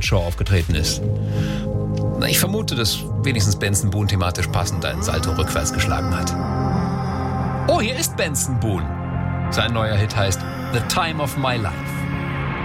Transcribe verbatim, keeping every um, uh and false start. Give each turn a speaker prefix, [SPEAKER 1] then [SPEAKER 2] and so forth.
[SPEAKER 1] Muppet Show aufgetreten ist. Na, ich vermute, dass wenigstens Benson Boone thematisch passend einen Salto rückwärts geschlagen hat. Oh, hier ist Benson Boone. Sein neuer Hit heißt The Time of My Life.